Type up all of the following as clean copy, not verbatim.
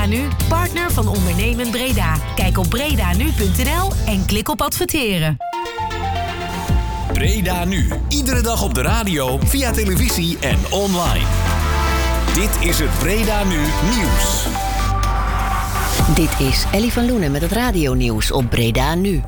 Nu, partner van Ondernemen Breda. Kijk op bredanu.nl en klik op adverteren. Breda Nu. Iedere dag op de radio, via televisie en online. Dit is het Breda Nu nieuws. Dit is Ellie van Loenen met het radionieuws op Breda Nu.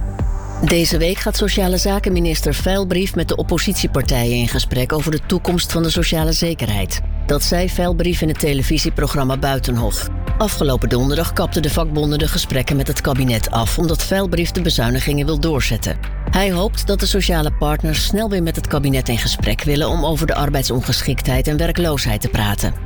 Deze week gaat Sociale Zakenminister Veilbrief met de oppositiepartijen in gesprek over de toekomst van de sociale zekerheid. Dat zei Veilbrief in het televisieprogramma Buitenhof. Afgelopen donderdag kapten de vakbonden de gesprekken met het kabinet af, omdat Veilbrief de bezuinigingen wil doorzetten. Hij hoopt dat de sociale partners snel weer met het kabinet in gesprek willen om over de arbeidsongeschiktheid en werkloosheid te praten.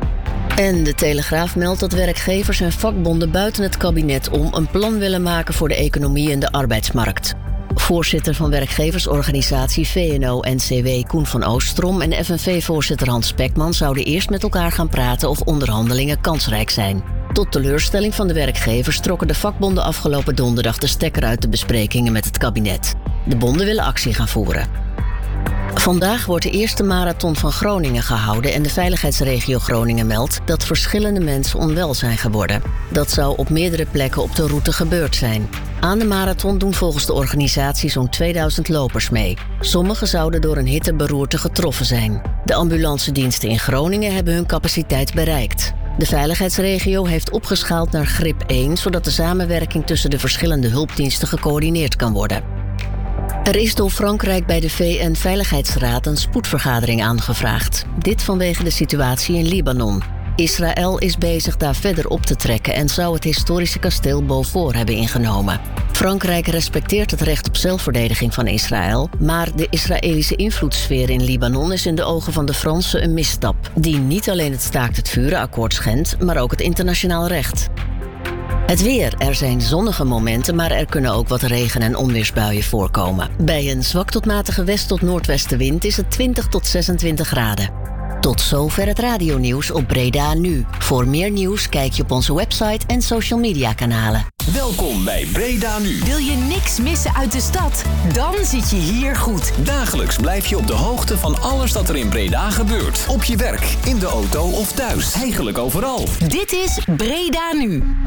En de Telegraaf meldt dat werkgevers en vakbonden buiten het kabinet om een plan willen maken voor de economie en de arbeidsmarkt. Voorzitter van werkgeversorganisatie VNO-NCW Koen van Oostrom en FNV-voorzitter Hans Spekman zouden eerst met elkaar gaan praten of onderhandelingen kansrijk zijn. Tot teleurstelling van de werkgevers trokken de vakbonden afgelopen donderdag de stekker uit de besprekingen met het kabinet. De bonden willen actie gaan voeren. Vandaag wordt de eerste marathon van Groningen gehouden en de veiligheidsregio Groningen meldt dat verschillende mensen onwel zijn geworden. Dat zou op meerdere plekken op de route gebeurd zijn. Aan de marathon doen volgens de organisatie zo'n 2000 lopers mee. Sommigen zouden door een hitteberoerte getroffen zijn. De ambulancediensten in Groningen hebben hun capaciteit bereikt. De veiligheidsregio heeft opgeschaald naar grip 1, zodat de samenwerking tussen de verschillende hulpdiensten gecoördineerd kan worden. Er is door Frankrijk bij de VN-veiligheidsraad een spoedvergadering aangevraagd. Dit vanwege de situatie in Libanon. Israël is bezig daar verder op te trekken en zou het historische kasteel Beaufort hebben ingenomen. Frankrijk respecteert het recht op zelfverdediging van Israël, maar de Israëlische invloedssfeer in Libanon is in de ogen van de Fransen een misstap, die niet alleen het staakt-het-vuren-akkoord schendt, maar ook het internationaal recht. Het weer. Er zijn zonnige momenten, maar er kunnen ook wat regen- en onweersbuien voorkomen. Bij een zwak tot matige west- tot noordwestenwind is het 20 tot 26 graden. Tot zover het radionieuws op Breda Nu. Voor meer nieuws kijk je op onze website en social media kanalen. Welkom bij Breda Nu. Wil je niks missen uit de stad? Dan zit je hier goed. Dagelijks blijf je op de hoogte van alles dat er in Breda gebeurt. Op je werk, in de auto of thuis. Eigenlijk overal. Dit is Breda Nu.